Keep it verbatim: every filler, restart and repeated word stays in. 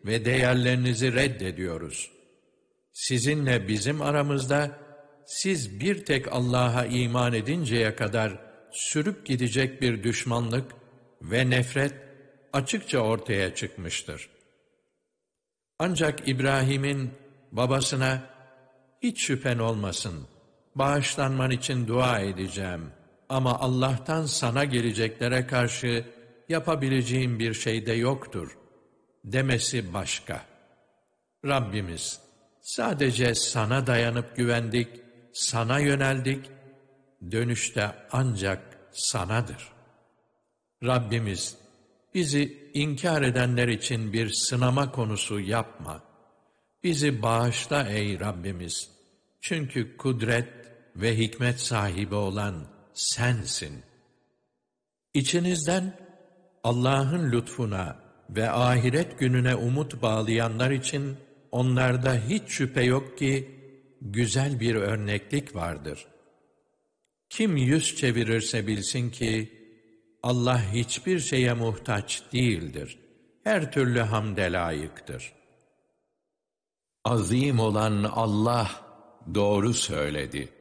ve değerlerinizi reddediyoruz. Sizinle bizim aramızda, siz bir tek Allah'a iman edinceye kadar sürüp gidecek bir düşmanlık ve nefret açıkça ortaya çıkmıştır. Ancak İbrahim'in babasına, hiç şüphen olmasın, bağışlanman için dua edeceğim ama Allah'tan sana geleceklere karşı yapabileceğim bir şey de yoktur demesi başka. Rabbimiz, sadece sana dayanıp güvendik, sana yöneldik, dönüşte ancak sanadır. Rabbimiz, bizi inkar edenler için bir sınama konusu yapma. Bizi bağışla ey Rabbimiz. Çünkü kudret ve hikmet sahibi olan sensin. İçinizden Allah'ın lütfuna ve ahiret gününe umut bağlayanlar için onlarda hiç şüphe yok ki güzel bir örneklik vardır. Kim yüz çevirirse bilsin ki Allah hiçbir şeye muhtaç değildir. Her türlü hamde layıktır. Azim olan Allah doğru söyledi.